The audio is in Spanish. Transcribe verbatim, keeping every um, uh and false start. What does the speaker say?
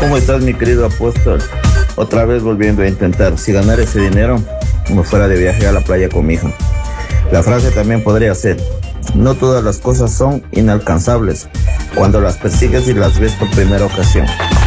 ¿Cómo estás, mi querido apóstol? Otra vez volviendo a intentar, si ganar ese dinero, me fuera de viaje a la playa con mi hija. La frase también podría ser: no todas las cosas son inalcanzables cuando las persigues y las ves por primera ocasión.